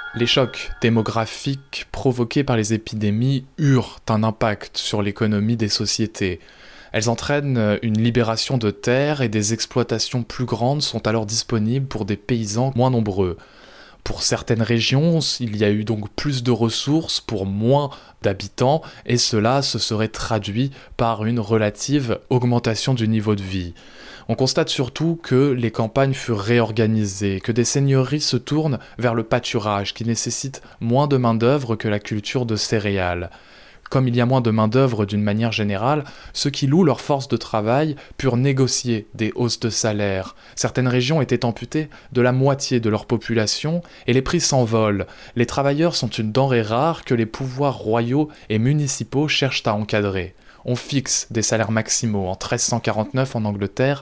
Les chocs démographiques provoqués par les épidémies eurent un impact sur l'économie des sociétés. Elles entraînent une libération de terres et des exploitations plus grandes sont alors disponibles pour des paysans moins nombreux. Pour certaines régions, il y a eu donc plus de ressources pour moins d'habitants et cela se serait traduit par une relative augmentation du niveau de vie. On constate surtout que les campagnes furent réorganisées, que des seigneuries se tournent vers le pâturage qui nécessite moins de main-d'œuvre que la culture de céréales. Comme il y a moins de main-d'œuvre d'une manière générale, ceux qui louent leur force de travail purent négocier des hausses de salaire. Certaines régions étaient amputées de la moitié de leur population et les prix s'envolent. Les travailleurs sont une denrée rare que les pouvoirs royaux et municipaux cherchent à encadrer. On fixe des salaires maximaux en 1349 en Angleterre,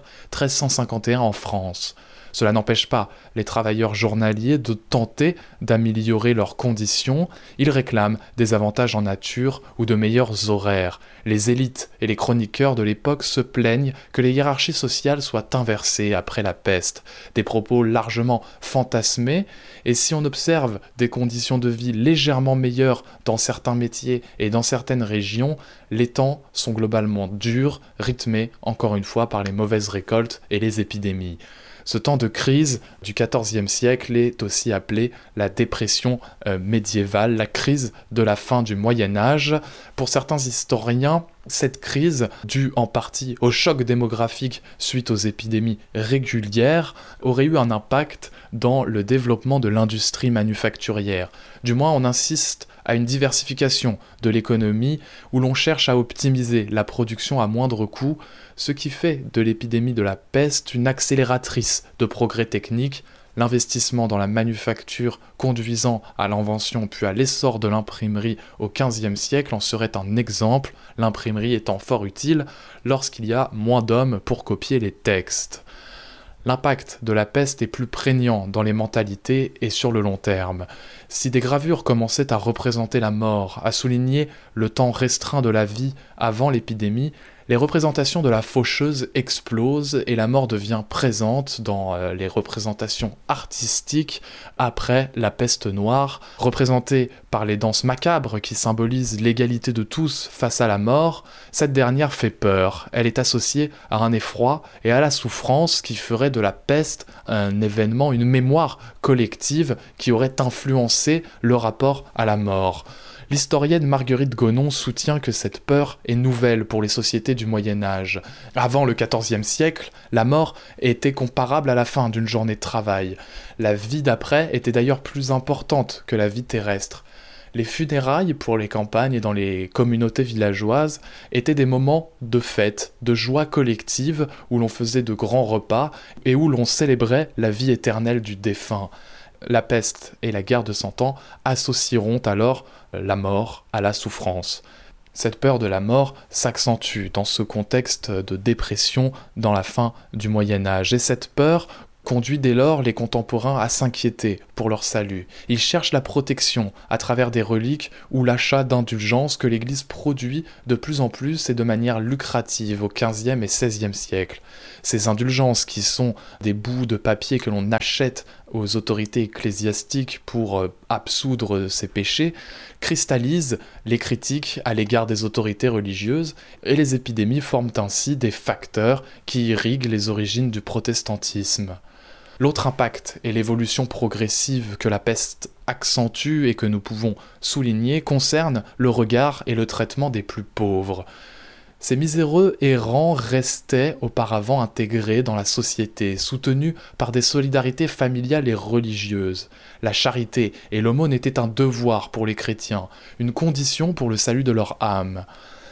1351 en France. Cela n'empêche pas les travailleurs journaliers de tenter d'améliorer leurs conditions. Ils réclament des avantages en nature ou de meilleurs horaires. Les élites et les chroniqueurs de l'époque se plaignent que les hiérarchies sociales soient inversées après la peste. Des propos largement fantasmés. Et si on observe des conditions de vie légèrement meilleures dans certains métiers et dans certaines régions, les temps sont globalement durs, rythmés encore une fois par les mauvaises récoltes et les épidémies. Ce temps de crise du XIVe siècle est aussi appelé la dépression médiévale, la crise de la fin du Moyen-Âge. Pour certains historiens, cette crise, due en partie au choc démographique suite aux épidémies régulières, aurait eu un impact dans le développement de l'industrie manufacturière. Du moins, on insiste à une diversification de l'économie où l'on cherche à optimiser la production à moindre coût, ce qui fait de l'épidémie de la peste une accélératrice de progrès techniques, l'investissement dans la manufacture conduisant à l'invention puis à l'essor de l'imprimerie au XVe siècle en serait un exemple, l'imprimerie étant fort utile lorsqu'il y a moins d'hommes pour copier les textes. L'impact de la peste est plus prégnant dans les mentalités et sur le long terme. Si des gravures commençaient à représenter la mort, à souligner le temps restreint de la vie avant l'épidémie, les représentations de la faucheuse explosent et la mort devient présente dans les représentations artistiques après la peste noire, représentée par les danses macabres qui symbolisent l'égalité de tous face à la mort. Cette dernière fait peur, elle est associée à un effroi et à la souffrance qui ferait de la peste un événement, une mémoire collective qui aurait influencé le rapport à la mort. L'historienne Marguerite Gonon soutient que cette peur est nouvelle pour les sociétés du Moyen-Âge. Avant le XIVe siècle, la mort était comparable à la fin d'une journée de travail. La vie d'après était d'ailleurs plus importante que la vie terrestre. Les funérailles pour les campagnes et dans les communautés villageoises étaient des moments de fête, de joie collective où l'on faisait de grands repas et où l'on célébrait la vie éternelle du défunt. La peste et la guerre de Cent Ans associeront alors la mort à la souffrance. Cette peur de la mort s'accentue dans ce contexte de dépression dans la fin du Moyen-Âge. Et cette peur conduit dès lors les contemporains à s'inquiéter pour leur salut. Ils cherchent la protection à travers des reliques ou l'achat d'indulgences que l'Église produit de plus en plus et de manière lucrative au XVe et XVIe siècle. Ces indulgences qui sont des bouts de papier que l'on achète aux autorités ecclésiastiques pour absoudre ses péchés, cristallisent les critiques à l'égard des autorités religieuses et les épidémies forment ainsi des facteurs qui irriguent les origines du protestantisme. L'autre impact et l'évolution progressive que la peste accentue et que nous pouvons souligner concerne le regard et le traitement des plus pauvres. Ces miséreux errants restaient auparavant intégrés dans la société, soutenus par des solidarités familiales et religieuses. La charité et l'aumône étaient un devoir pour les chrétiens, une condition pour le salut de leur âme.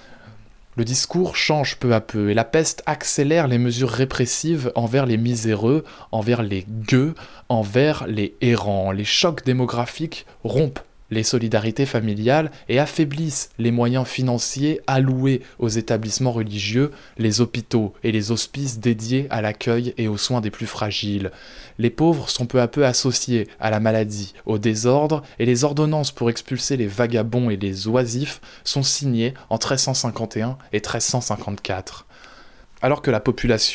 Le discours change peu à peu et la peste accélère les mesures répressives envers les miséreux, envers les gueux, envers les errants. Les chocs démographiques rompent les solidarités familiales et affaiblissent les moyens financiers alloués aux établissements religieux, les hôpitaux et les hospices dédiés à l'accueil et aux soins des plus fragiles. Les pauvres sont peu à peu associés à la maladie, au désordre, et les ordonnances pour expulser les vagabonds et les oisifs sont signées en 1351 et 1354. Alors que la population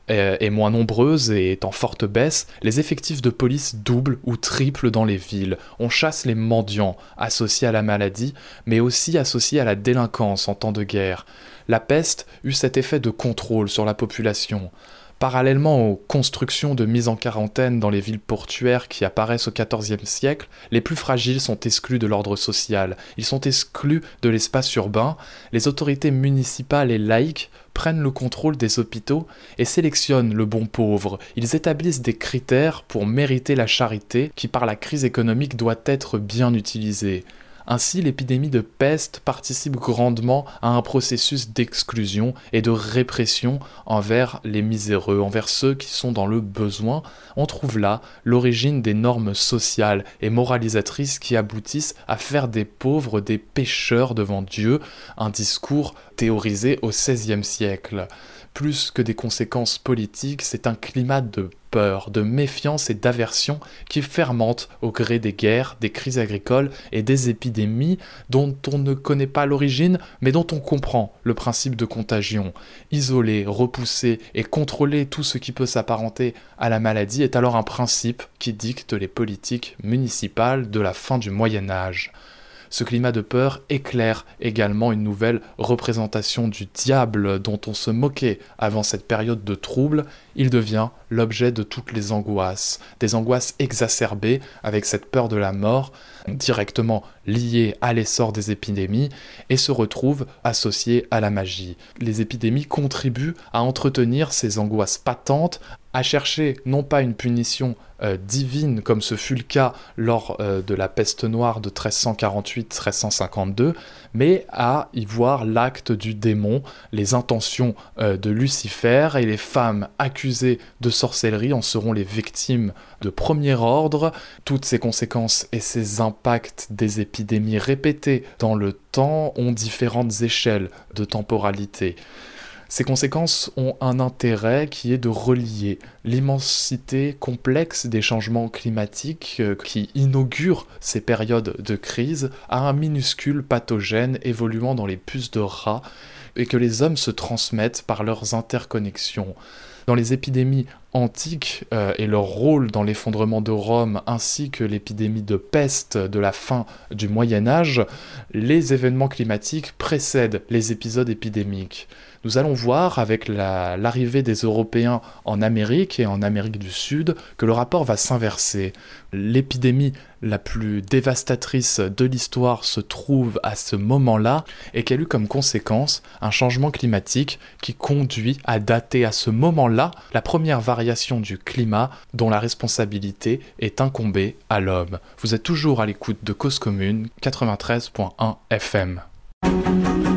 est moins nombreuse et est en forte baisse, les effectifs de police doublent ou triplent dans les villes. On chasse les mendiants associés à la maladie, mais aussi associés à la délinquance en temps de guerre. La peste eut cet effet de contrôle sur la population. Parallèlement aux constructions de mise en quarantaine dans les villes portuaires qui apparaissent au XIVe siècle, les plus fragiles sont exclus de l'ordre social. Ils sont exclus de l'espace urbain. Les autorités municipales et laïques prennent le contrôle des hôpitaux et sélectionnent le bon pauvre. Ils établissent des critères pour mériter la charité qui, par la crise économique, doit être bien utilisée. Ainsi, l'épidémie de peste participe grandement à un processus d'exclusion et de répression envers les miséreux, envers ceux qui sont dans le besoin. On trouve là l'origine des normes sociales et moralisatrices qui aboutissent à faire des pauvres des pécheurs devant Dieu, un discours théorisé au XVIe siècle. Plus que des conséquences politiques, c'est un climat de peur, de méfiance et d'aversion qui fermente au gré des guerres, des crises agricoles et des épidémies dont on ne connaît pas l'origine, mais dont on comprend le principe de contagion. Isoler, repousser et contrôler tout ce qui peut s'apparenter à la maladie est alors un principe qui dicte les politiques municipales de la fin du Moyen Âge. Ce climat de peur éclaire également une nouvelle représentation du diable dont on se moquait avant cette période de trouble. Il devient l'objet de toutes les angoisses, des angoisses exacerbées avec cette peur de la mort, directement liée à l'essor des épidémies, et se retrouve associée à la magie. Les épidémies contribuent à entretenir ces angoisses patentes, à chercher non pas une punition divine comme ce fut le cas lors de la peste noire de 1348-1352, mais à y voir l'acte du démon, les intentions de Lucifer, et les femmes accusées de sorcellerie en seront les victimes de premier ordre. Toutes ces conséquences et ces impacts des épidémies répétées dans le temps ont différentes échelles de temporalité. Ces conséquences ont un intérêt qui est de relier l'immensité complexe des changements climatiques qui inaugurent ces périodes de crise à un minuscule pathogène évoluant dans les puces de rats et que les hommes se transmettent par leurs interconnexions. Dans les épidémies antiques et leur rôle dans l'effondrement de Rome ainsi que l'épidémie de peste de la fin du Moyen Âge, les événements climatiques précèdent les épisodes épidémiques. Nous allons voir avec l'arrivée des Européens en Amérique et en Amérique du Sud que le rapport va s'inverser. L'épidémie la plus dévastatrice de l'histoire se trouve à ce moment-là et qu'elle eut comme conséquence un changement climatique qui conduit à dater à ce moment-là la première variation du climat dont la responsabilité est incombée à l'homme. Vous êtes toujours à l'écoute de Cause Commune 93.1 FM.